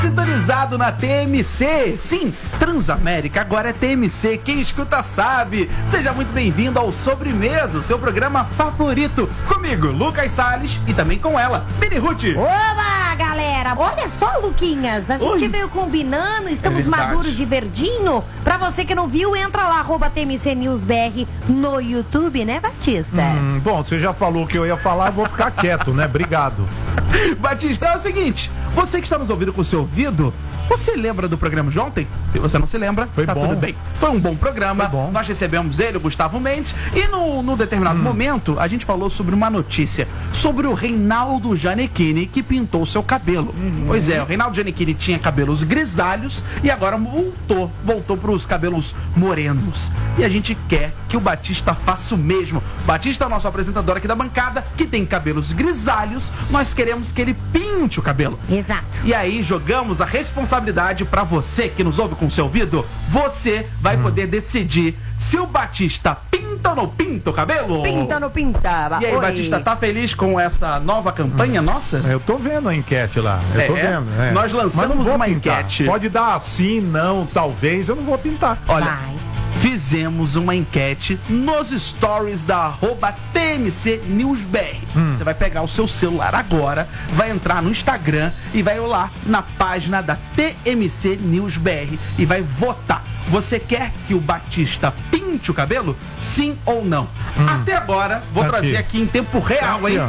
Sintonizado na TMC. Sim, Transamérica agora é TMC. Quem escuta sabe. Seja muito bem-vindo ao Sobremesa, o seu programa favorito. Comigo, Lucas Salles, e também com ela, Mini Ruth. Olá, galera. Olha só, Luquinhas, a gente veio combinando, estamos maduros de verdinho. Pra você que não viu, entra lá, @TMC News BR no YouTube, né, Batista? Bom, você já falou o que eu ia falar, eu vou ficar quieto, né? Obrigado. Batista, é o seguinte, você que está nos ouvindo com o seu ouvido, você lembra do programa de ontem? Se você não se lembra, tá tudo bem. Foi um bom programa, nós recebemos ele, o Gustavo Mendes, e no determinado momento, a gente falou sobre uma notícia, sobre o Reinaldo Gianecchini, que pintou seu cabelo. Pois é, o Reinaldo Gianecchini tinha cabelos grisalhos, e agora voltou para os cabelos morenos. E a gente quer que o Batista faça o mesmo. Batista é o nosso apresentador aqui da bancada, que tem cabelos grisalhos, nós queremos que ele pinte o cabelo. Exato. E aí jogamos a responsabilidade pra você que nos ouve com o seu ouvido. Você vai poder decidir se o Batista pinta ou não pinta o cabelo. Pinta ou não pinta. E aí, Batista, tá feliz com essa nova campanha nossa? Eu tô vendo a enquete lá. Eu tô vendo. Nós lançamos uma enquete. Pode dar sim, não, talvez, eu não vou pintar. Olha, fizemos uma enquete nos stories da @TMC News BR. Você vai pegar o seu celular agora, vai entrar no Instagram e vai lá na página da TMC News BR e vai votar. Você quer que o Batista pinte o cabelo? Sim ou não? Até agora, vou trazer aqui em tempo real, hein?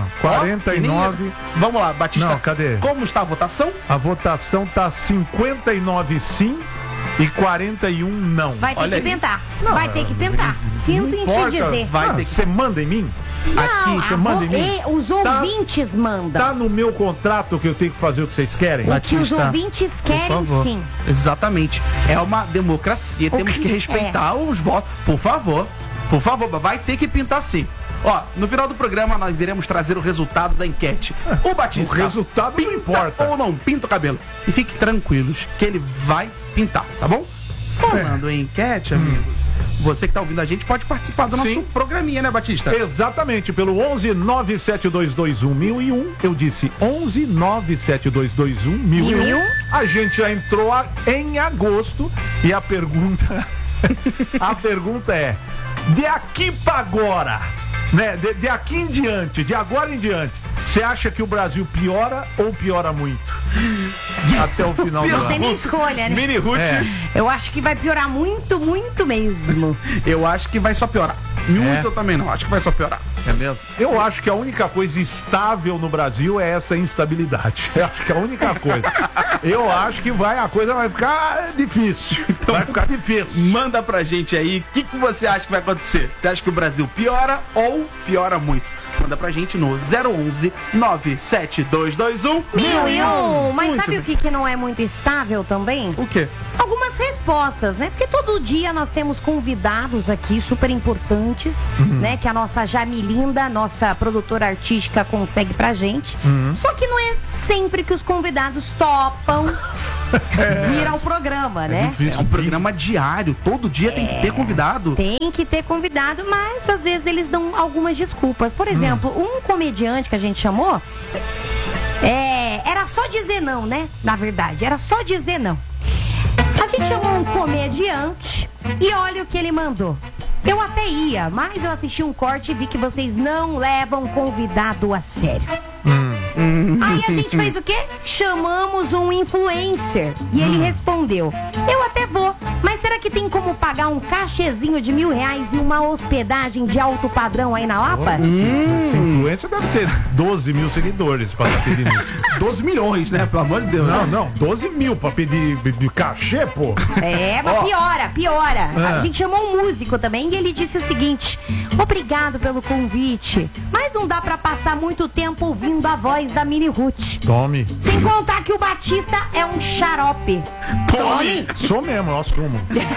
49. Vamos lá, Batista. Não, cadê? Como está a votação? A votação tá 59 sim e 41 não. Vai ter que pintar. Vai ter que pintar. Sinto em te dizer. Você manda em mim? Não, aqui, você manda em mim? Os ouvintes mandam. Tá no meu contrato que eu tenho que fazer o que vocês querem? O que os ouvintes querem, sim. Exatamente. É uma democracia, temos que respeitar os votos. Por favor, vai ter que pintar sim. Ó, no final do programa nós iremos trazer o resultado da enquete. O Batista, o resultado não importa ou não pinta o cabelo. E fiquem tranquilos que ele vai pintar, tá bom? Falando em enquete, amigos, você que tá ouvindo a gente pode participar do nosso programinha, né, Batista? Exatamente, pelo 11 97221 1001. Eu disse 11 97221 1001. A gente já entrou em agosto e a pergunta é: de aqui pra agora, né? De aqui em diante, de agora em diante, você acha que o Brasil piora ou piora muito? Até o final do ano. Não tem nem escolha, né? Mini Ruth. Eu acho que vai piorar muito, muito mesmo. Eu acho que vai só piorar. Muito eu também não, acho que vai só piorar. É mesmo? Eu acho que a única coisa estável no Brasil é essa instabilidade. Eu acho que é a única coisa. Eu acho que a coisa vai ficar difícil. Então, vai ficar difícil. Manda pra gente aí, o que você acha que vai acontecer? Você acha que o Brasil piora ou piora muito? Manda pra gente no 011 97221 1001. Mas sabe o que não é muito estável também? O quê? Algumas respostas, né? Porque todo dia nós temos convidados aqui super importantes, né? Que a nossa Jamilinda, nossa produtora artística, consegue pra gente. Só que não é sempre que os convidados topam vir ao programa, né? É um programa diário, todo dia tem que ter convidado. Tem que ter convidado, mas às vezes eles dão algumas desculpas. Por exemplo, um comediante que a gente chamou, era só dizer não, né? Na verdade, era só dizer não. A gente chamou um comediante e olha o que ele mandou. Eu até ia, mas eu assisti um corte e vi que vocês não levam convidado a sério. Aí a gente fez o quê? Chamamos um influencer. E ele respondeu: eu até vou, mas será que tem como pagar um cachezinho de R$1.000 e uma hospedagem de alto padrão aí na Lapa? Esse influencer deve ter 12 mil seguidores pra pedir isso. 12 milhões, né? Pelo amor de Deus. Não, 12 mil pra pedir de cachê, pô. Mas piora. A gente chamou um músico também e ele disse o seguinte: obrigado pelo convite, mas não dá pra passar muito tempo ouvindo a voz da Mini Ruth. Tome. Sem contar que o Batista é um xarope. Tome. Sou mesmo, eu assumo.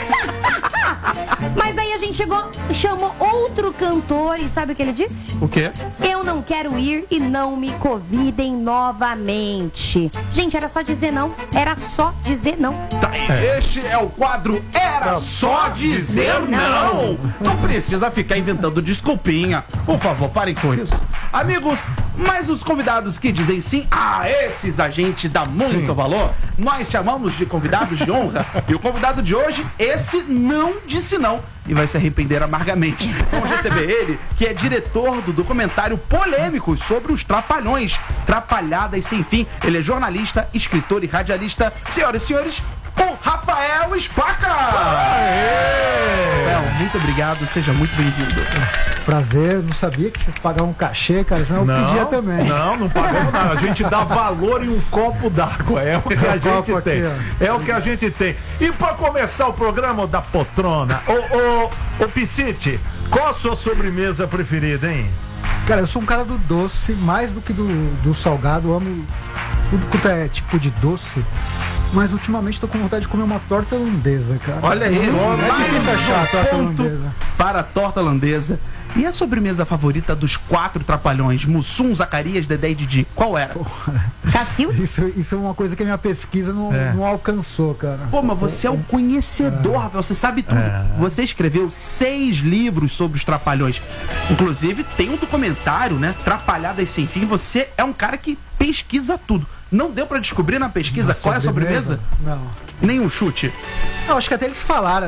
Mas aí a gente chamou outro cantor e sabe o que ele disse? O quê? Eu não quero ir e não me convidem novamente. Gente, era só dizer não. Era só dizer não. Este é o quadro Era Só Dizer Não. Não precisa ficar inventando desculpinha. Por favor, parem com isso. Amigos, mas os convidados que dizem sim, esses a gente dá muito valor. Nós chamamos de convidados de honra. E o convidado de hoje, esse não disse não e vai se arrepender amargamente. Vamos receber ele, que é diretor do documentário Polêmicos sobre os Trapalhões, Trapalhadas Sem Fim. Ele é jornalista, escritor e radialista. Senhoras e senhores, o Rafael Spaca! Rafael, muito obrigado, seja muito bem-vindo. Prazer, não sabia que vocês pagavam cachê, cara, senão eu pedia também. Não pagamos nada, a gente dá valor em um copo d'água, é o que a gente tem. É o que a gente tem. E para começar o programa da poltrona, ô Piscite, qual a sua sobremesa preferida, hein? Cara, eu sou um cara do doce, mais do que do salgado, eu amo tudo quanto é tipo de doce. Mas ultimamente tô com vontade de comer uma torta holandesa, cara. Olha aí, é difícil achar a torta holandesa. Para a torta holandesa. E a sobremesa favorita dos 4 trapalhões? Mussum, Zacarias, Dedé e Didi, qual era? Cacildes? Isso é uma coisa que a minha pesquisa não alcançou, cara. Pô, mas você é um conhecedor, Rafael, você sabe tudo. Você escreveu 6 livros sobre os trapalhões. Inclusive, tem um documentário, né? Trapalhadas Sem Fim. Você é um cara que pesquisa tudo. Não deu pra descobrir na pesquisa qual é a sobremesa? Não. Nenhum chute? Não, acho que até eles falaram.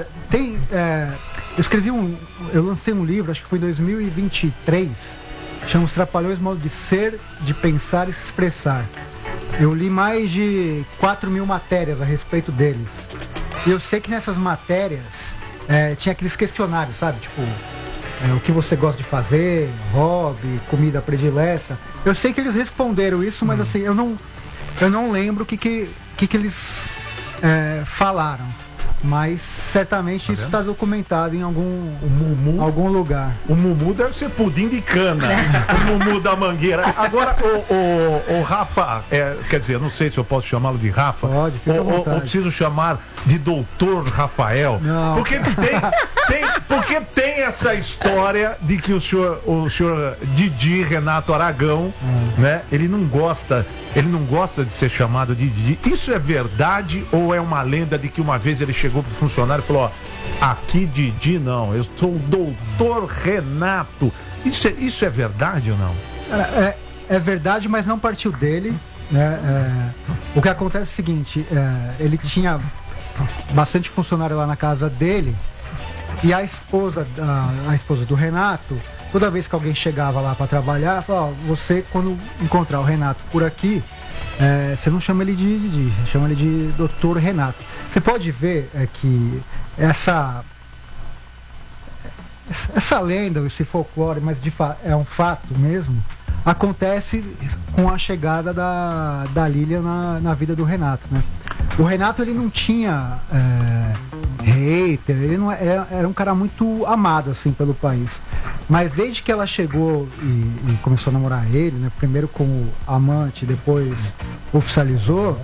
Eu lancei um livro, acho que foi em 2023, chama Os Trapalhões, Modo de Ser, de Pensar e Se Expressar. Eu li mais de 4.000 matérias a respeito deles. E eu sei que nessas matérias tinha aqueles questionários, sabe? Tipo, o que você gosta de fazer, hobby, comida predileta. Eu sei que eles responderam isso, mas assim, eu não lembro o que eles falaram. Mas certamente isso está documentado em algum lugar. O Mumu deve ser pudim de cana. O Mumu da Mangueira. Agora, o Rafa, quer dizer, não sei se eu posso chamá-lo de Rafa. Pode, fica à vontade. Ou preciso chamar de Doutor Rafael. Não. Porque tem essa história de que o senhor Didi, Renato Aragão, né? Ele não gosta de ser chamado de Didi. Isso é verdade ou é uma lenda de que uma vez ele chegou pro funcionário e falou, aqui Didi não, eu sou o Doutor Renato. Isso é verdade ou não? É verdade, mas não partiu dele, né? O que acontece é o seguinte, ele tinha bastante funcionário lá na casa dele e a esposa do Renato, toda vez que alguém chegava lá para trabalhar, falava, você quando encontrar o Renato por aqui, você não chama ele de Didi, chama ele de Doutor Renato. Você pode ver que essa lenda, esse folclore, mas é um fato mesmo, acontece com a chegada da Lília na vida do Renato, né? O Renato, ele não tinha hater, ele não era um cara muito amado assim pelo país. Mas desde que ela chegou e começou a namorar ele, né? Primeiro como amante, depois oficializou,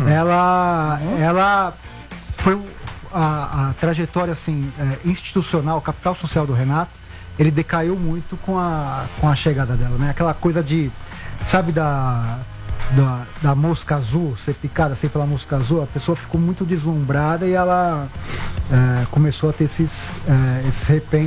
ela foi a trajetória assim, institucional, capital social do Renato, ele decaiu muito com a chegada dela, né? Aquela coisa de, sabe, da mosca azul, ser picada assim pela mosca azul, a pessoa ficou muito deslumbrada e ela começou a ter esses repente